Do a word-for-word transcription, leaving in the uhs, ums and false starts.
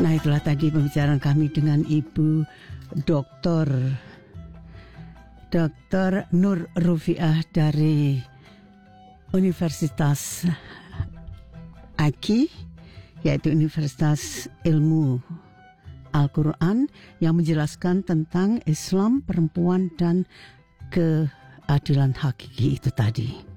Nah, itulah tadi pembicaraan kami dengan Ibu Doktor Doktor Nur Rufiah dari Universitas A K I, yaitu Universitas Ilmu Al-Quran, yang menjelaskan tentang Islam, perempuan, dan keadilan hakiki itu tadi.